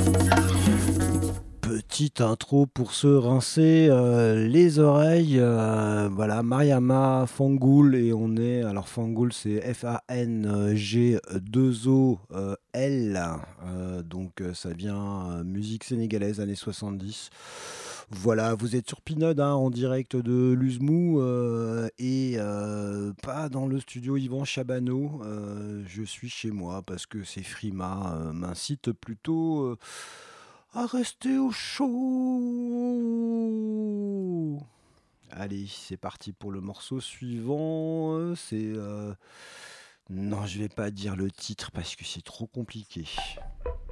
Petite intro pour se rincer, les oreilles, voilà, Mariama Fangoul et on est alors Fangoul c'est Fang 2 O, L, donc ça vient, musique sénégalaise années 70. Voilà, vous êtes sur Pinod, hein, en direct de l'Uzmou, et pas dans le studio Yvan Chabanot, je suis chez moi parce que c'est Frima, m'incite plutôt, à rester au chaud. Allez, c'est parti pour le morceau suivant. C'est. Non, je vais pas dire le titre parce que c'est trop compliqué.